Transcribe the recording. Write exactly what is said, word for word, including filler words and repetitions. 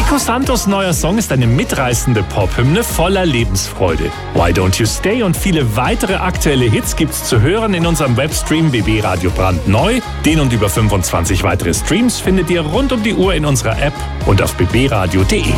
Nico Santos' neuer Song ist eine mitreißende Pop-Hymne voller Lebensfreude. Why Don't You Stay und viele weitere aktuelle Hits gibt's zu hören in unserem Webstream B B Radio brandneu. Den und über fünfundzwanzig weitere Streams findet ihr rund um die Uhr in unserer App und auf b b radio punkt d e.